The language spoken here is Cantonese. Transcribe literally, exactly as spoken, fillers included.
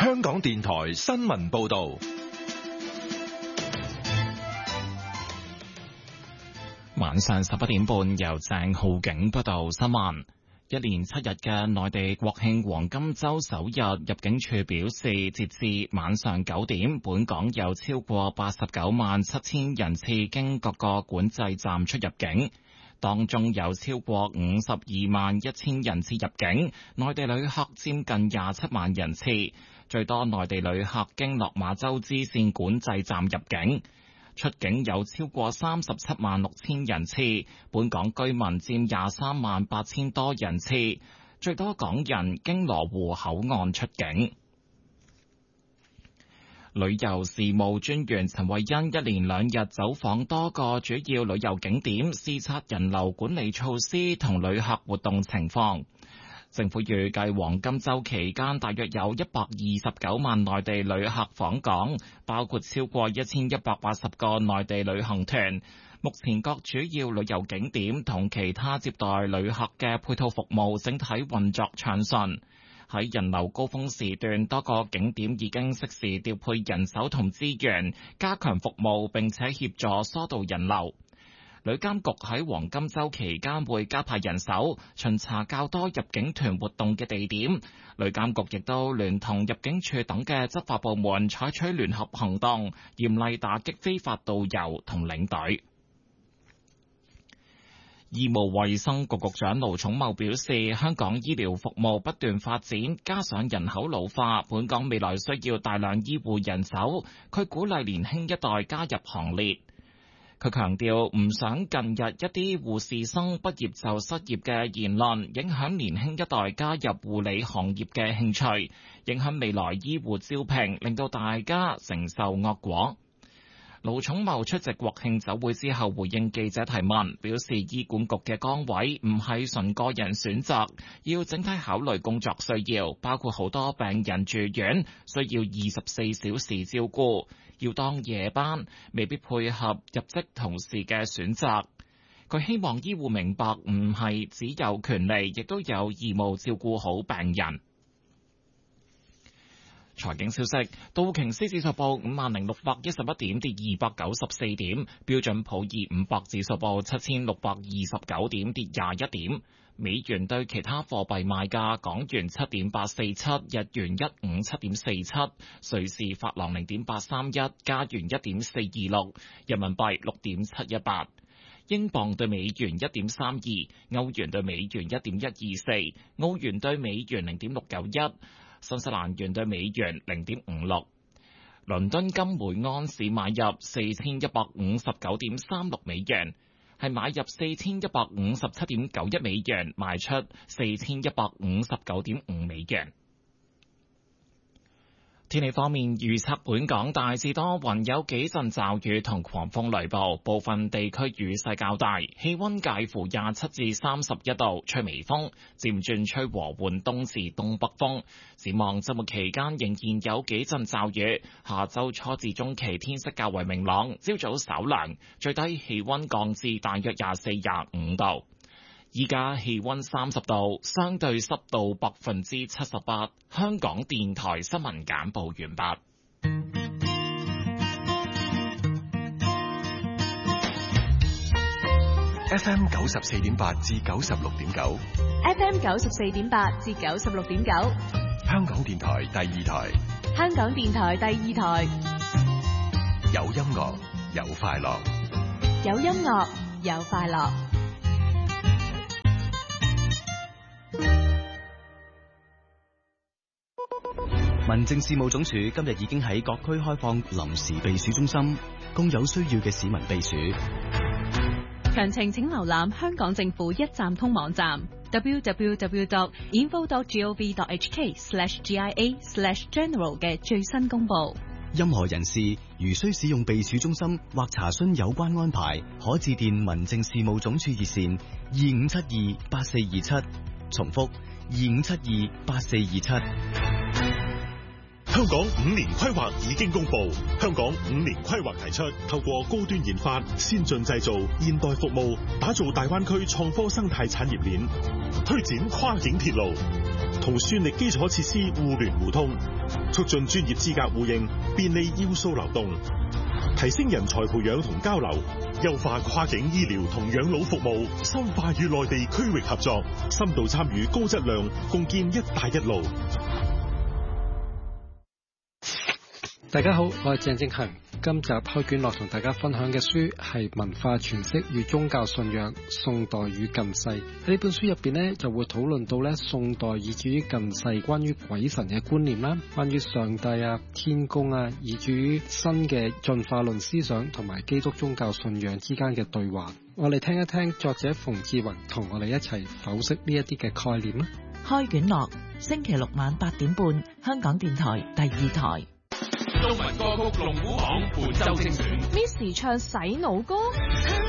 香港電台新聞報道。 晚上十一點半，由鄭浩景報道新聞。一連七日嘅內地國慶黃金週首日，入境處表示，截至晚上九點，本港有超過八十九萬七千人次經各個管制站出入境，當中有超過五十二萬一千人次入境，內地旅客佔近廿七萬人次，最多內地旅客經落馬洲支線管制站入境。出境有超過三十七萬六千人次，本港居民佔廿三萬八千多人次，最多港人經羅湖口岸出境。旅遊事務專員陳慧欣一連兩日走訪多個主要旅遊景點，視察人流管理措施同旅客活動情況。政府預計黃金週期間大約有一百二十九萬內地旅客訪港，包括超過一千一百八十個內地旅行團。目前各主要旅遊景點同其他接待旅客嘅配套服務整體運作暢順。喺人流高峰時段，多個景點已經適時調配人手同資源，加強服務並且協助疏導人流。旅監局喺黃金週期間會加派人手巡查較多入境團活動嘅地點，旅監局亦都聯同入境處等嘅執法部門採取聯合行動，嚴厲打擊非法導遊同領隊。醫務衛生局局長盧寵茂表示，香港醫療服務不斷發展，加上人口老化，本港未來需要大量醫護人手，佢鼓勵年輕一代加入行列。佢強調唔想近日一啲護士生畢業就失業嘅言論影響年輕一代加入護理行業嘅興趣，影響未來醫護招聘，令到大家承受惡果。盧寵茂出席國慶酒會之後回應記者提問，表示醫管局嘅崗位唔係純個人選擇，要整體考慮工作需要，包括好多病人住院需要二十四小時照顧，要當夜班未必配合入職同事嘅選擇。佢希望醫護明白唔係只有權利，亦都有義務照顧好病人。財經消息，道瓊斯指數報五萬零六百一十一點，跌二百九十四點；標準普爾五百指數報七千六百二十九點，跌廿一點。美元對其他貨幣賣價：港元七點八四七，日元一五七點四七，瑞士法郎零點八三一，加元一點四二六，人民幣六點七一八，英鎊對美元一點三二，歐元對美元一點一二四，澳元對美元零點六九一。新西蘭元對美元零點五六，倫敦金每安士買入四千一百五十九點三六美元，係買入四千一百五十七點九一美元，賣出四千一百五十九點五美元。天氣方面，預測本港大致多雲，有幾陣驟雨同狂風雷暴，部分地區雨勢較大，氣溫介乎廿七至三十一度，吹微風，漸轉吹和緩東至東北風。展望周末期間仍然有幾陣驟雨，下周初至中期天色較為明朗，朝早稍涼，最低氣溫降至大約廿四、廿五度。依家氣溫三十度，相對濕度百分之七十八。香港電台新聞簡報完畢。 F M 九十四點八至九十六點九 ，F M 九十四點八至九十六點九， 香港電台第二台， 香港電台第二台， 有音樂有快樂， 有音樂有快樂。 民政事務總署今日已經喺各區開放臨時避暑中心，供有需要嘅市民避暑。 詳情請瀏覽香港政府一站通網站 double-u double-u double-u dot info dot gov dot h k slash g i a slash general 嘅最新公佈。 任何人士如需使用避暑中心或查詢有關安排，可致電民政事務總署熱線二五七二八四二七，重複二五七二八四二七。 香港五年規劃已經公布，香港五年規劃提出透過高端研發、先進製造、現代服務，打造大灣區創科生態產業鏈，推展跨境鐵路，同算力基礎設施互聯互通，促進專業資格互認，便利要素流動，提升人才培養同交流，優化跨境醫療同養老服務，深化與內地區域合作，深度參與高質量共建一帶一路。 大家好，我係鄭正恒。今集開卷樂同大家分享嘅書係《文化詮釋與宗教信仰：宋代與近世》。喺呢本書入邊呢，就會討論到咧宋代以至於近世關於鬼神嘅觀念啦，關於上帝啊、天公啊，以至於新嘅進化論思想同埋基督宗教信仰之間嘅對話。我哋聽一聽作者馮志宏同我哋一齊剖析呢一啲嘅概念啦。 開卷樂，星期六晚八點半，香港電台第二台。 中文歌曲龍虎榜本周精選 ，Miss 唱洗腦歌。